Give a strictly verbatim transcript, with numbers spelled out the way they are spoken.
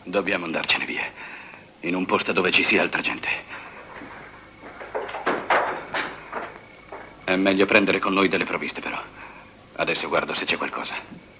Dobbiamo andarcene via. In un posto dove ci sia altra gente. È meglio prendere con noi delle provviste, però. Adesso guardo se c'è qualcosa.